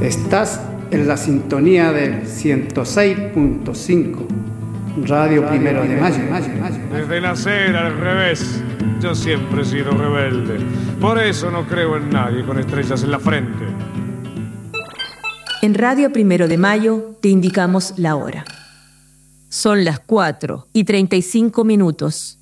Estás en la sintonía del 106.5, Radio Primero de Mayo. Desde nacer al revés, yo siempre he sido rebelde. Por eso no creo en nadie con estrellas en la frente. En Radio Primero de Mayo te indicamos la hora. Son las 4:35.